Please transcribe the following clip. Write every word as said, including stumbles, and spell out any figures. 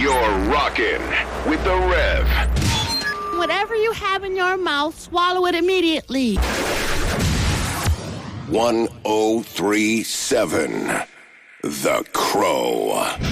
You're rocking with the Rev. Whatever you have in your mouth, swallow it immediately. one oh three point seven The Crow.